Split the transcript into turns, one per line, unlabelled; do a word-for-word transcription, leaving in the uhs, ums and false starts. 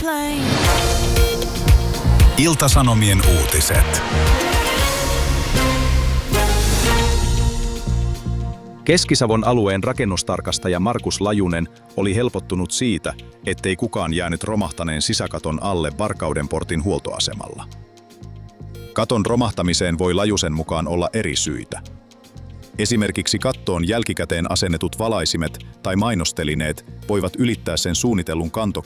plane.
Ilta-Sanomien uutiset.
Keski-Savon alueen rakennustarkastaja Markus Lajunen oli helpottunut siitä, ettei kukaan jäänyt romahtaneen sisäkaton alle Varkaudenportin huoltoasemalla. Katon romahtamiseen voi Lajusen mukaan olla eri syitä. Esimerkiksi kattoon jälkikäteen asennetut valaisimet tai mainostelineet voivat ylittää sen suunnitellun kantokyvyn